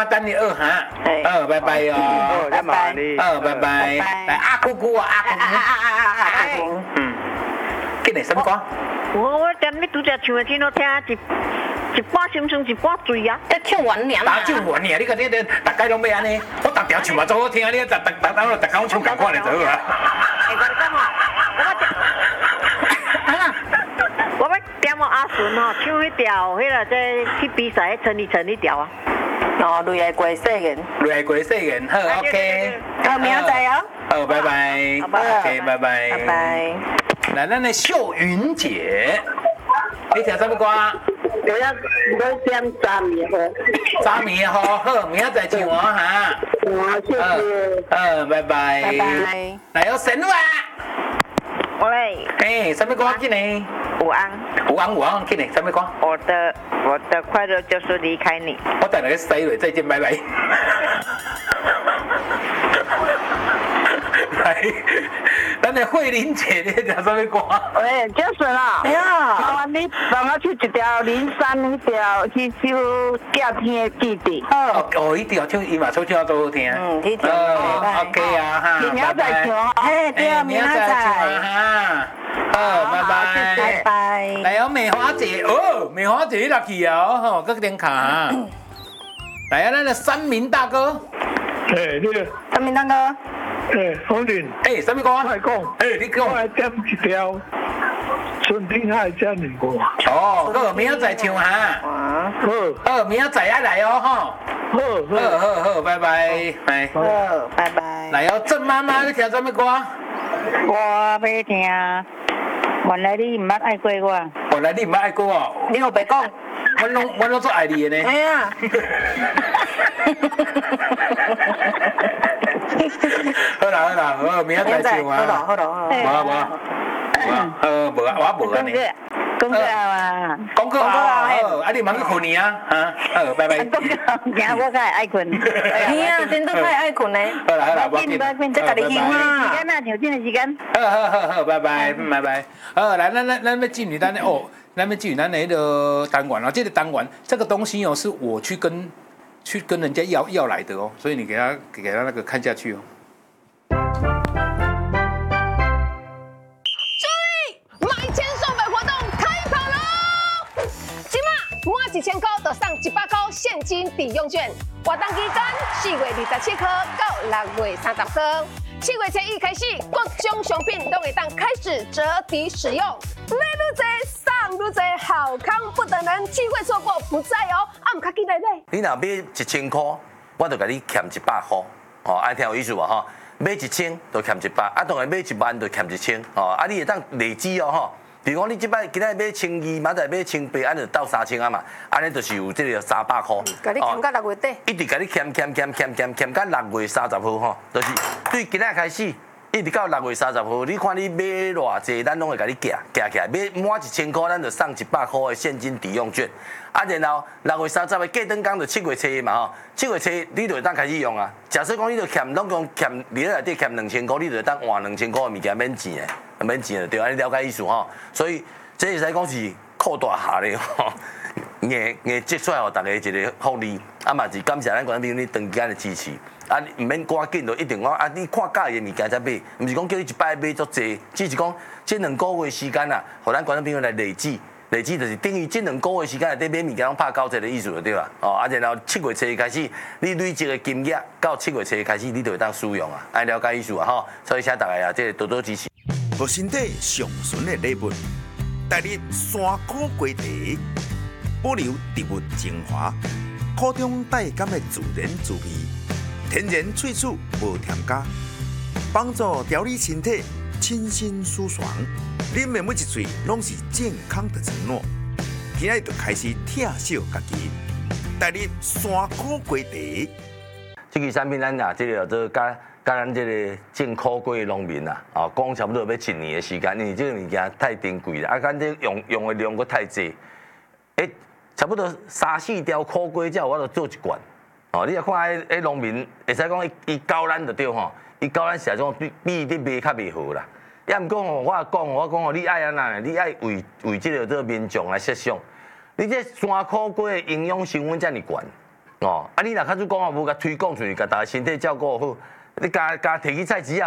等你二哈，拜拜哦， 拜拜， 拜拜，来阿姑姑啊，阿姑姑，今日什么歌？ 我今日拄则唱的真好听，一半心酸一半醉啊！ 在唱完年打酒完年，你看你大家拢要安尼，我逐条唱嘛做好听，你逐讲唱共款就做啊。 我讲哦，我要点我阿顺哦，唱迄条，迄个在去比赛陈立成迄条啊。 哦，泪爱过世人， 泪爱过世人，好 OK， 好，明仔载哦。 好，拜拜 ，OK， 拜拜， 拜拜。 来，咱的秀云姐，你听什么歌？ 我要点炸米花。 炸米花，好，明仔载唱我哈。 好，谢谢。 拜拜。 拜拜。 来，有神话。 喂。 哎，什么歌今年？ 午安。 午安，今年什么歌？ 我的快乐就是离开你。 我等下去洗落，再见，拜拜。来，咱的慧玲姐，你听什么歌？ 喂，Jason 啊， 哎呀， 麻烦你帮我唱一条林山那条迄首《夏天的季节》。 哦，一条唱，伊嘛唱唱都好听。 你听。 OK 啊哈， 明仔载唱。 哎，对，明仔载。 哈，拜拜。 拜拜。 来哦，梅花姐，梅花姐你落去啊，吼，搁点卡。来啊，咱的三明大哥。 哎，你。 三明大哥。 红林， 什么歌？ 快讲， 你讲。 我来点一条《春天海这年歌》。 哦，好，明仔载唱哈。好，明仔载爱来哦，吼。好，拜拜，拜。 好，拜拜。 来哦，郑妈妈，你听什么歌？ 我要听，原来你唔捌爱过我。 原来你唔捌爱过我。 你有白讲？ 我拢做爱你的呢。 哎呀。 好啦，明仔载唱啊。 好。 無啊，我無安尼。 講過啊。 講過啊，啊你忙去困呢啊，好，拜拜。 驚我梗係愛困。 哎呀，真都太愛困咧。 好啦，我見，即係你休啊。 時間啊，調整嘅時間。 好，拜拜。好，來，咱要進入咱的哦，咱要進入咱的那個單元啊，這個單元這個東西哦，是我去跟人家要來的哦，所以你給他那個看下去哦。 1000块就送100块现金抵用券，活动期间4月27号到6月30号，7月初1开始，各种商品都会当开始折抵使用，买愈多送愈多，好康不等人，机会错过不再哦，唔卡记来买。 你若买1000块，我就给你欠100块，爱听有意思无吼？买1000就欠100，当然买10000就欠1000，你会当累积哦。比如讲，你即摆今仔买1200，明仔买1800，安就到3000啊嘛，安尼就是有这个300块。 甲你欠到6月底。 一直甲你欠到6月30号吼，就是对今仔开始，一直到6月30号，你看你买偌济，咱拢会甲你夹起来，买满1000块，咱就送100块的现金抵用券。然后6月30号过灯工就7月初嘛吼，7月初你就会当开始用啊。假设讲你就欠总共欠你内底欠2000块，你就会当换2000块的物件免钱的，免钱的对，安尼了解意思吼。所以这会使讲是扩大下咧吼，硬积出来互大家一个福利，嘛是感谢咱观众朋友你长时间的支持。唔免赶紧就一定讲你看介意的物件才买，唔是讲叫你一摆买足济，只是讲这2个月时间啊，互咱观众朋友来累积。累积就是等于这2个月时间内底买物件拢拍90%的意思就对啦。然后7月初开始，你累积的金额到7月初开始，你就会当使用啊，爱了解意思啊吼。所以请大家啊，这多多支持。 互身体上纯的礼物，带你山苦瓜茶，保留植物精华，苦中带甘的自然滋味，天然萃取无添加，帮助调理身体，清新舒爽。啉的每一嘴拢是健康的承诺。今仔就开始疼惜家己，带你山苦瓜茶。 这个产品咱啊，这个做甲咱这个种苦瓜的农民啊，讲差不多要1年的时间，因为这个物件太珍贵了，咱这用的量佫太济，差不多3、4条苦瓜才有我就做一罐。你若看迄农民，会使讲伊教咱就对吼，伊教咱是种比你卖较袂好啦。也毋讲吼，我讲吼，你爱安那，你爱为这个民众来设想，你这山苦瓜的营养成分遮尔悬， 哦，啊，你若较做讲话无甲推广出去，甲大家身体照顾好，你加摕去菜市啊。